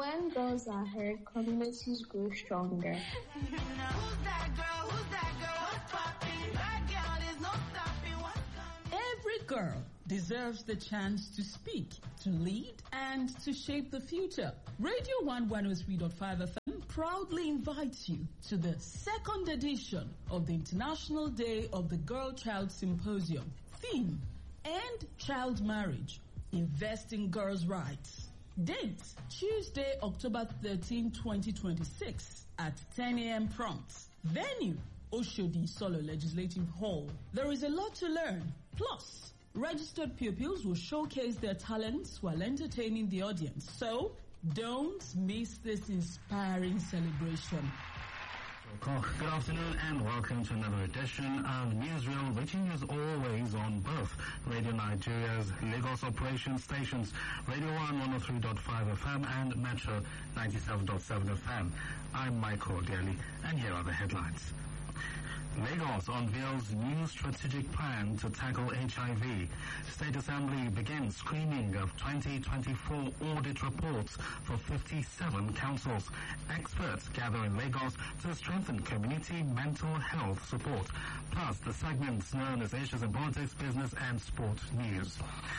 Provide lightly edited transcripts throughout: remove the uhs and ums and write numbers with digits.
When girls are heard, communities grow stronger. Who's that girl? Who's that girl? What's poppin'? That girl, there's no stopping. What's coming? Every girl deserves the chance to speak, to lead, and to shape the future. Radio 1 103.5 FM proudly invites you to the second edition of the International Day of the Girl-Child Symposium. Theme: End Child Marriage, Invest in Girls' Rights. Date: Tuesday, October 13, 2026 at 10 a.m. prompt. Venue: Oshodi Solo Legislative Hall. There is a lot to learn. Plus, registered pupils will showcase their talents while entertaining the audience. So, don't miss this inspiring celebration. Good afternoon and welcome to another edition of Newsreel, reaching you as always on both Radio Nigeria's Lagos operation stations, Radio 1 103.5 FM and Metro 97.7 FM. I'm Michael Daly, and here are the headlines. Lagos unveils new strategic plan to tackle HIV. State Assembly begins screening of 2024 audit reports for 57 councils. Experts gather in Lagos to strengthen community mental health support. Plus, the segments known as Issues in Politics, Business and Sport News.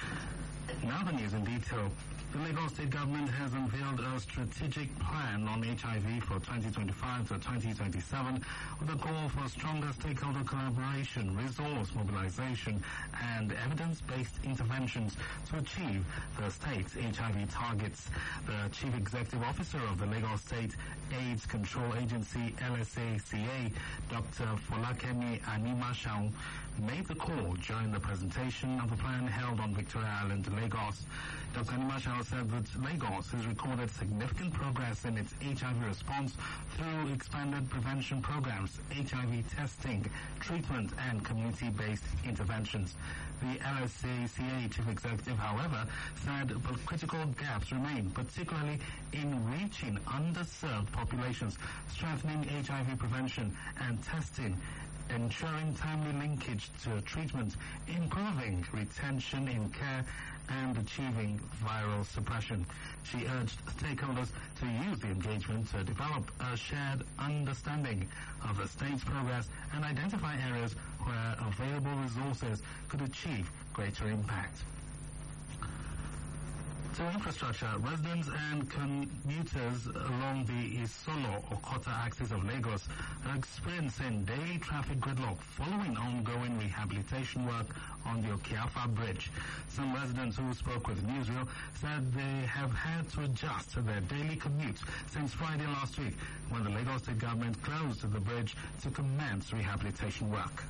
Now the news in detail. The Lagos State Government has unveiled a strategic plan on HIV for 2025 to 2027 with a call for stronger stakeholder collaboration, resource mobilization and evidence-based interventions to achieve the state's HIV targets. The Chief Executive Officer of the Lagos State AIDS Control Agency, LSACA, Dr. Folakemi Animashaun, made the call during the presentation of the plan held on Victoria Island, Lagos. Dr. Animashaun said that Lagos has recorded significant progress in its HIV response through expanded prevention programs, HIV testing, treatment and community-based interventions. The LSACA Chief Executive, however, said critical gaps remain, particularly in reaching underserved populations, strengthening HIV prevention and testing, ensuring timely linkage to treatment, improving retention in care, and achieving viral suppression. She urged stakeholders to use the engagement to develop a shared understanding of the state's progress and identify areas where available resources could achieve greater impact. To infrastructure, residents and commuters along the Isolo or Kota axis of Lagos are experiencing daily traffic gridlock following ongoing rehabilitation work on the Okiafa Bridge. Some residents who spoke with Newsreel said they have had to adjust their daily commute since Friday last week when the Lagos State Government closed the bridge to commence rehabilitation work.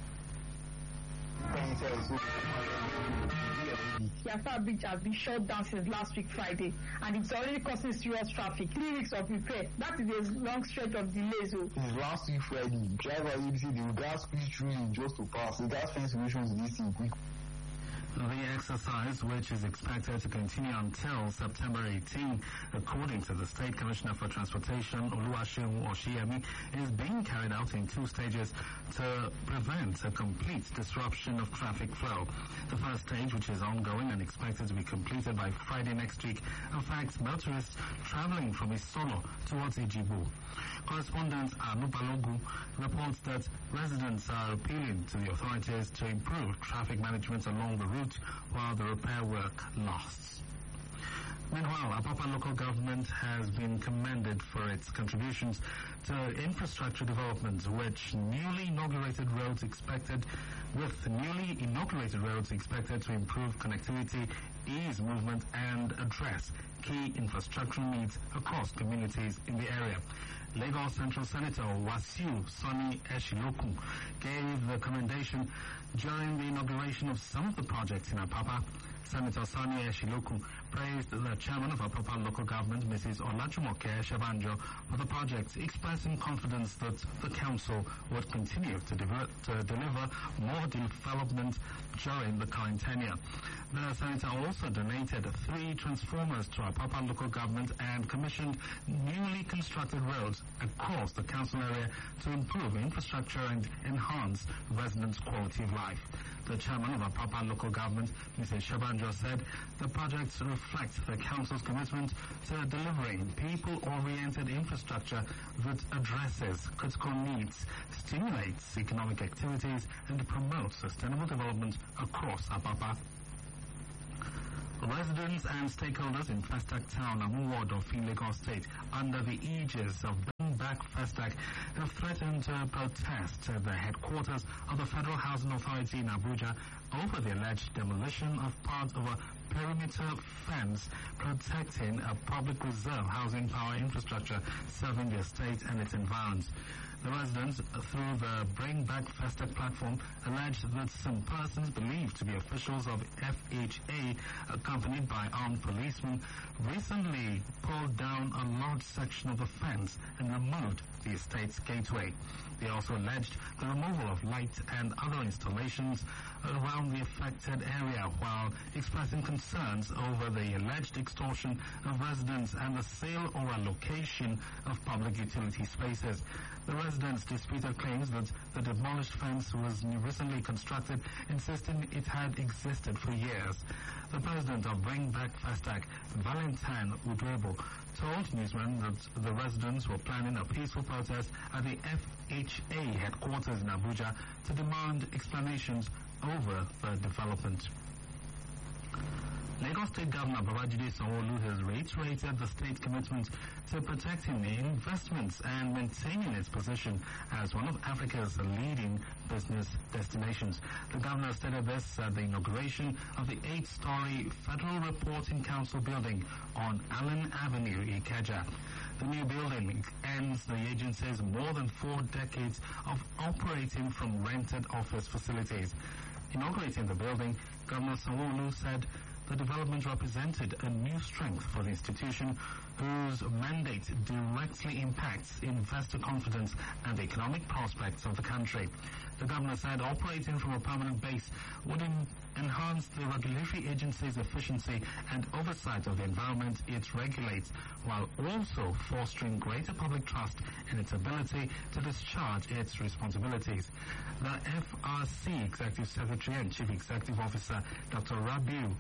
Okiafa Bridge has been shut down since last week Friday, and it's already causing serious traffic. 3 weeks of repair. That is a long stretch of delays. Since last week Friday, driver ABC the gas squeeze through in just to pass. The gas fence solutions this week. The exercise, which is expected to continue until September 18, according to the State Commissioner for Transportation, Oluwaseun Oshiyemi, is being carried out in 2 stages to prevent a complete disruption of traffic flow. The first stage, which is ongoing and expected to be completed by Friday next week, affects motorists traveling from Isolo towards Ijibu. Correspondent Anu Balogu reports that residents are appealing to the authorities to improve traffic management along the route while the repair work lasts. Meanwhile, Apapa local government has been commended for its contributions to infrastructure development, with newly inaugurated roads expected to improve connectivity, ease movement, and address key infrastructural needs across communities in the area. Lagos Central Senator Wasiu Sani Eshilokun gave the commendation during the inauguration of some of the projects in Apapa. Senator Sani Eshilokun praised the chairman of Apapa local government, Mrs. Olajumoke Shabanjo, for the project, expressing confidence that the council would continue to deliver more development during the current tenure. The senator also donated 3 transformers to Apapa local government and commissioned newly constructed roads across the council area to improve infrastructure and enhance residents' quality of life. The chairman of Apapa local government, Mrs. Shabanjo, said the projects reflect reflect the council's commitment to delivering people-oriented infrastructure that addresses critical needs, stimulates economic activities, and promotes sustainable development across Apapa. Residents and stakeholders in Festac Town, Amuward of Lagos State, under the aegis of Bring Back Festac, have threatened to protest at the headquarters of the Federal Housing Authority in Abuja over the alleged demolition of part of a perimeter fence protecting a public reserve housing power infrastructure serving the estate and its environs. The residents, through the Bring Back Festac platform, alleged that some persons believed to be officials of FHA, accompanied by armed policemen, recently pulled down a large section of the fence and removed the estate's gateway. They also alleged the removal of light and other installations around the affected area, while expressing concerns over the alleged extortion of residents and the sale or allocation of public utility spaces. The residents disputed claims that the demolished fence was recently constructed, insisting it had existed for years. The president of Bring Back Festac, Valentine Udwebo, told newsmen that the residents were planning a peaceful protest at the FHA headquarters in Abuja to demand explanations over the development. Lagos State Governor Babajide Sanwo-Olu has reiterated the state's commitment to protecting investments and maintaining its position as one of Africa's leading business destinations. The governor stated this at the inauguration of the 8-story Federal Reporting Council building on Allen Avenue, Ikeja. The new building ends the agency's more than 4 decades of operating from rented office facilities. Inaugurating the building, Governor Sanwo-Olu said the development represented a new strength for the institution, whose mandate directly impacts investor confidence and the economic prospects of the country. The governor said operating from a permanent base would enhance the regulatory agency's efficiency and oversight of the environment it regulates, while also fostering greater public trust in its ability to discharge its responsibilities. The FRC Executive Secretary and Chief Executive Officer, Dr. Rabiu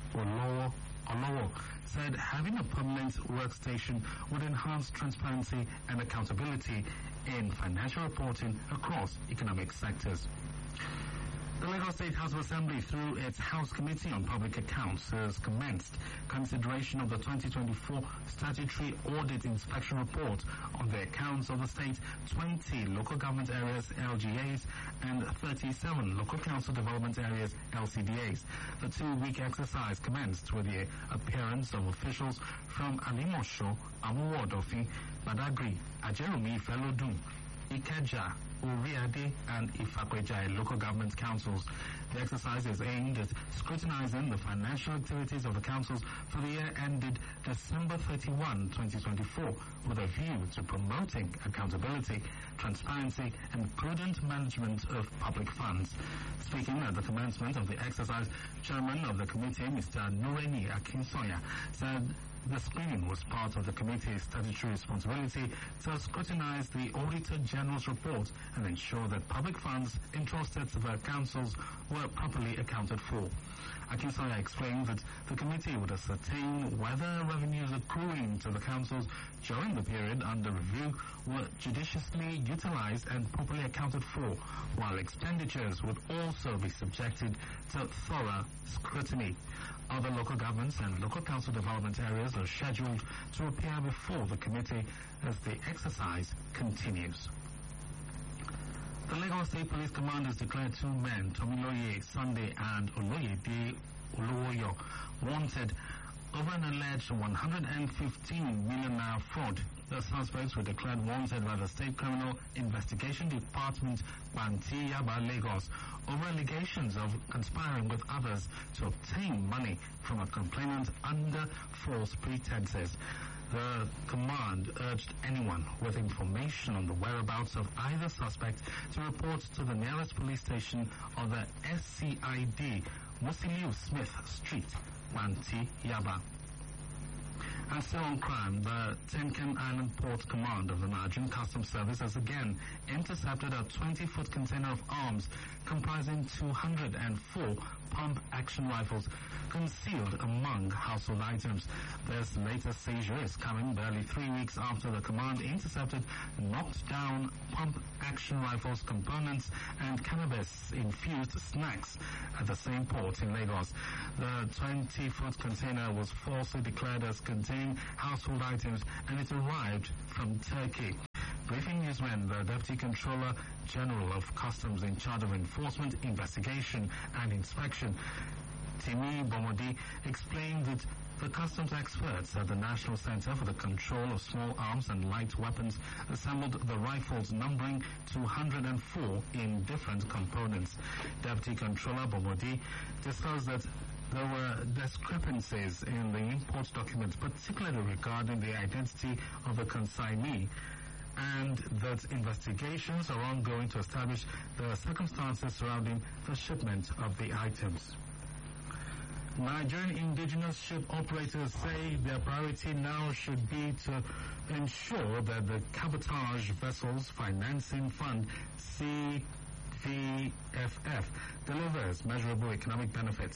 Olowo, said having a permanent workstation would enhance transparency and accountability in financial reporting across economic sectors. The Lagos State House of Assembly, through its House Committee on Public Accounts, has commenced consideration of the 2024 Statutory Audit Inspection Report on the accounts of the state, 20 local government areas, LGAs, and 37 local council development areas, LCDAs. The 2-week exercise commenced with the appearance of officials from Alimosho, Amuwodofin, Badagry, Ajerumi, Felodun, Ikeja, Uriade, and Ifakweja local government councils. The exercise is aimed at scrutinizing the financial activities of the councils for the year ended December 31, 2024, with a view to promoting accountability, transparency, and prudent management of public funds. Speaking at the commencement of the exercise, Chairman of the committee, Mr. Nureni Akinsoya, said the screening was part of the committee's statutory responsibility to scrutinize the Auditor General's report and ensure that public funds entrusted to the councils were properly accounted for. Akinsoya explained that the committee would ascertain whether revenues accruing to the councils during the period under review were judiciously utilized and properly accounted for, while expenditures would also be subjected to thorough scrutiny. Other local governments and local council development areas are scheduled to appear before the committee as the exercise continues. The Lagos State Police Command has declared 2 men, Tomiloye Sunday and Oloyede Olowoyo, wanted over an alleged 115 million naira fraud. The suspects were declared wanted by the State Criminal Investigation Department, Banti Yaba, Lagos, over allegations of conspiring with others to obtain money from a complainant under false pretenses. The command urged anyone with information on the whereabouts of either suspect to report to the nearest police station or the SCID, Musiliu Smith Street, Banti Yaba. And still on crime, the Tenkan Island Port Command of the Nigerian Customs Service has again intercepted a 20-foot container of arms comprising 204 pump-action rifles concealed among household items. This latest seizure is coming barely 3 weeks after the command intercepted knocked-down pump-action rifles components and cannabis-infused snacks at the same port in Lagos. The 20-foot container was falsely declared as containing household items, and it arrived from Turkey. Briefing newsmen, the Deputy Controller General of Customs in charge of enforcement, investigation and inspection, Timi Bomodi, explained that the customs experts at the National Center for the Control of Small Arms and Light Weapons assembled the rifles numbering 204 in different components. Deputy Controller Bomodi disclosed that there were discrepancies in the import documents, particularly regarding the identity of the consignee, and that investigations are ongoing to establish the circumstances surrounding the shipment of the items. Nigerian indigenous ship operators say their priority now should be to ensure that the Cabotage Vessels Financing Fund, CVFF, delivers measurable economic benefits